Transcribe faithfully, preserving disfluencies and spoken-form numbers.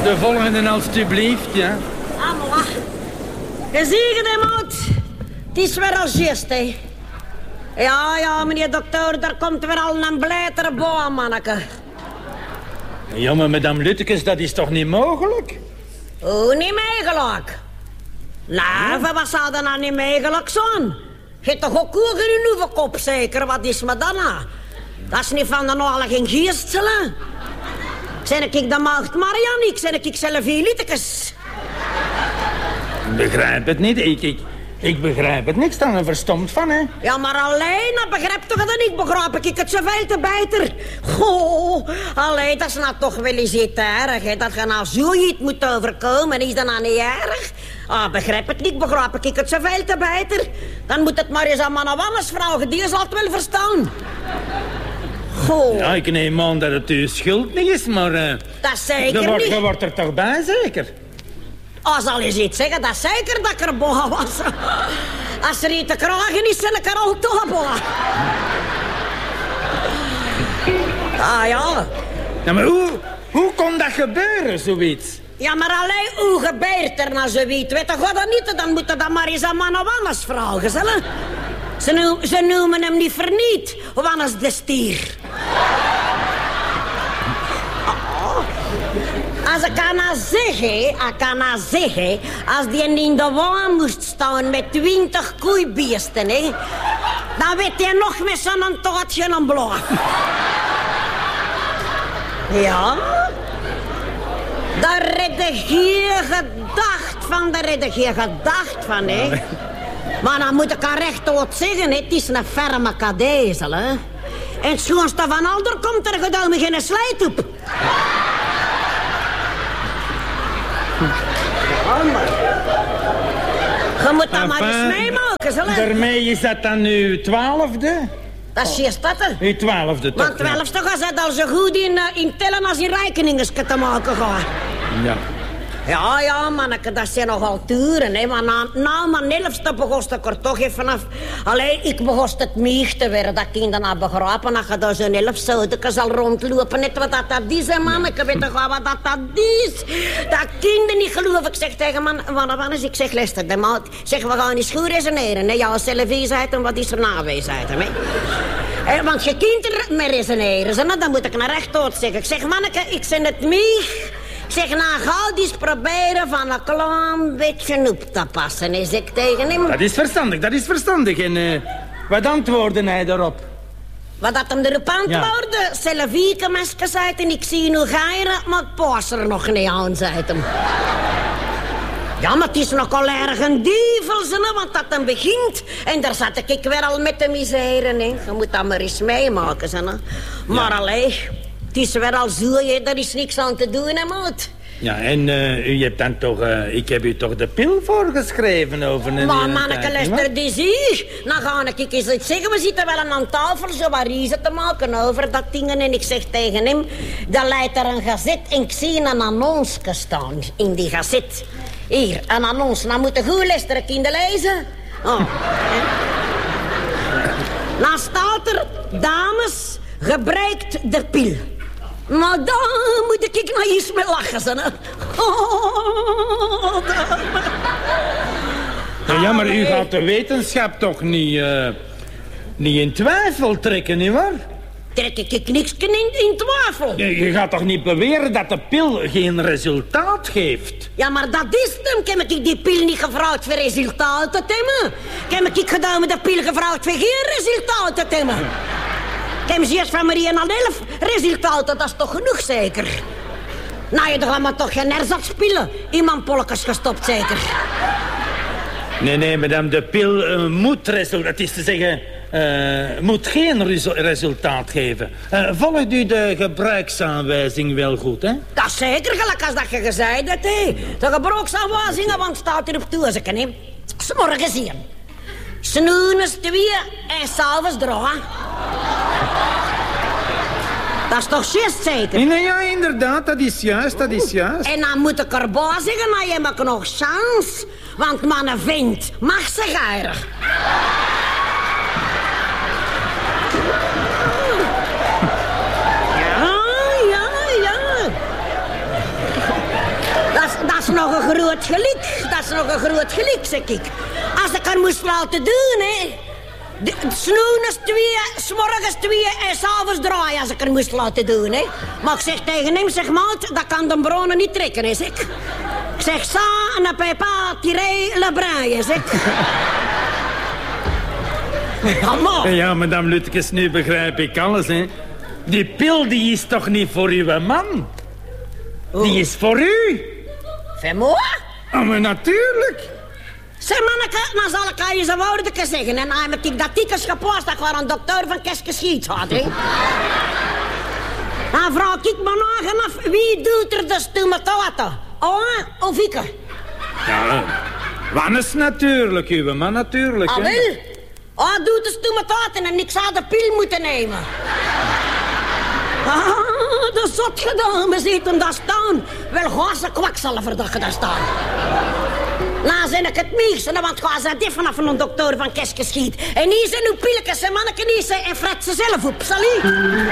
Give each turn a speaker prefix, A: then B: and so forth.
A: De volgende alstublieft, ja.
B: Amala. Je ziet hem uit. Het is weer al juist, hè. Ja, ja, meneer dokter, daar komt weer al een blijtere boa, manneke.
A: Ja, maar madame Luttekes, dat is toch niet mogelijk?
B: Hoe niet mogelijk? Nou, ja? Wat zou dat nou niet mogelijk zijn? Je hebt toch ook ogen in uw kop, zeker? Wat is me dan nou? Dat is niet van de nogal geen geestelen. Zijn ik de maagd Marianne, ik zijn ik zelf hier Luttekes.
A: Ik begrijp het niet, ik, ik, ik begrijp het niks dan, er verstomd van, hè.
B: Ja, maar alleen, dat begrijp toch dat ik begrijp ik het zoveel te beter. Goh, alleen, dat is nou toch wel eens iets erg, hè. Dat je nou zoiets moet overkomen, is dat nou niet erg? Ah, begrijp het niet, begrijp ik het zoveel te beter. Dan moet het maar eens aan Manna Wannes vragen, die zal het wel verstaan. Goh.
A: Ja, ik neem aan dat het uw schuld niet is, maar... Uh,
B: dat zeker
A: wordt,
B: niet.
A: Je wordt er toch bij, zeker?
B: Oh, zal je iets zeggen? Dat is zeker dat ik er boa was. Als er iets te kragen is, zal ik er al toch boa. Ah, ja.
A: Ja, maar hoe, hoe kon dat gebeuren, zoiets?
B: Ja, maar alleen hoe gebeurt er nou zoiets? Weet je wat dat niet? Dan moet je dat maar eens aan Manna Wannes vragen, zullen? Ze, noem, ze noemen hem niet voor niet, Wannes de stier. Als ik kan nou zeggen, ik kan nou zeggen, als die in de waan moest staan met twintig koeibeesten, hè, dan weet hij nog met zo'n tootje een blauw. Ja? Daar redde je gedacht van, daar redde je gedacht van, hè. Maar dan moet ik aan recht zeggen, hè. Het is een ferme kadezel, hè. En het schoonste van al, er komt er gedomen geen slijt op. Je moet dat maar eens meemaken, zullen?
A: Daarmee is dat dan uw twaalfde?
B: Dat is juist dat, hè?
A: Uw twaalfde, toch?
B: Want twaalfde gaat het al zo goed in, uh, in tellen als in rekeningen te maken gaan.
A: Ja.
B: Ja, ja, manneke, dat zijn nogal turen, hè. Maar na, na mijn elfste begon ik er toch even af. Alleen, ik begon het meeg te worden, dat kinderen nou begrijpen. Dat je daar zo'n elf zoudekes zal rondlopen. Net wat dat, dat is, hè, manneke. Weet je wat dat, dat is? Dat kinderen niet geloven. Ik zeg tegen man, man, man ik zeg, luister, de maat. Zeg, we gaan eens goed resoneren, hè. Ja, zelfweesheid en wat is er naweesheid, hè. Eh, want je kind er met resoneren, hè. Dan moet ik naar rechtdoor zeggen. Ik zeg, manneke, ik zeg het meeg. Ik zeg, nou, ga eens proberen van een klein beetje op te passen, is ik tegen hem.
A: Dat is verstandig, dat is verstandig. En uh, wat antwoordde hij daarop?
B: Wat dat hem erop antwoordde? Ja. Zelfieke mesjes uit en ik zie nu geiren, maar het pas er nog niet aan, zei hem. Ja, maar het is nogal erg een dievelzin, want dat hem begint. En daar zat ik weer al met de misère, hè. Je moet dat maar eens meemaken, hè. Maar ja. Allee... Het is weer al zo, je, er is niks aan te doen, hè, maat.
A: Ja, en uh, u hebt dan toch... Uh, ik heb u toch de pil voorgeschreven over een...
B: Maar manneke, luister, die zie. Dan ga ik eens iets zeggen. We zitten wel aan tafel zo wat riezen te maken over dat ding. En ik zeg tegen hem... Dan leidt er een gazet en ik zie een annonce staan in die gazet. Hier, een annonce. Dan moet je goed luisteren, kinderen lezen. Oh. Dan staat er... Dames, gebruikt de pil. Maar dan moet ik nou iets mee lachen, hè. Oh,
A: ja, ja, maar u gaat de wetenschap toch niet, uh, niet in twijfel trekken, nietwaar?
B: Trek ik niks in, in twijfel?
A: Je, je gaat toch niet beweren dat de pil geen resultaat geeft?
B: Ja, maar dat is hem. Ik heb ik die pil niet gevraagd voor resultaten te hebben. Ik heb ik gedaan met de pil gevraagd voor geen resultaten te hebben. Ik heb ze eerst van Marie en al elf resultaten, dat is toch genoeg, zeker? Nou, je gaat maar toch geen erzatspillen in mijn polletjes gestopt, zeker?
A: Nee, nee, madame, de pil uh, moet resultaat, dat is te zeggen, uh, moet geen resu resultaat geven. Uh, volgt u de gebruiksaanwijzing wel goed, hè?
B: Dat is zeker, gelijk als dat je gezegd hebt, hè. De gebruiksaanwijzing, want staat erop toe, als ik hè. S'morgens hier. S'noenes twee en s'avonds drie. Dat is toch juist zeker?
A: Nee, ja, inderdaad, dat is juist, dat is juist.
B: En dan moet ik erbij zeggen, maar je hebt nog kans. Want mannen vindt, mag ze geirig. Ja, ja, ja. is nog een groot geluk. Dat is nog een groot geluk, zeg ik. Als ik haar moest laten doen, hè. S'noens twee, s'morgens twee en s'avonds draaien als ik haar moest laten doen, hè. Maar ik zeg tegen hem, zeg maat, dat kan de bronnen niet trekken, hè, zeg. Ik zeg, sa, en dan papa, tiré, le braaien, zeg. Ja, maar.
A: Ja, madame Lutkes, nu begrijp ik alles, hè. Die pil, die is toch niet voor uw man? Oh. Die is voor u.
B: Voor moi?
A: Oh, maar natuurlijk.
B: Zeg, manneke, dan zal ik aan je zijn woorden zeggen. En dan heb ik dat tikkers gepost dat ik wel een dokter van Keske Schiet had, hè. Dan vraag ik me nog af, wie doet er de stomatoten? Oh, of ik?
A: Ja, Wannes natuurlijk, uw man natuurlijk.
B: Ah, wel? Oh, doet de stomatoten en ik zou de pil moeten nemen. Ah, dat is zot gedaan, we ziet hem daar staan. Wel, gaan ze kwakzalver dat je daar staan. Nou, zijn ik het meeste, want gaan ze dit vanaf een dokter van Keske Schiet. En hier zijn uw pilletjes en manneken, hier zijn en fret ze zelf op, salie.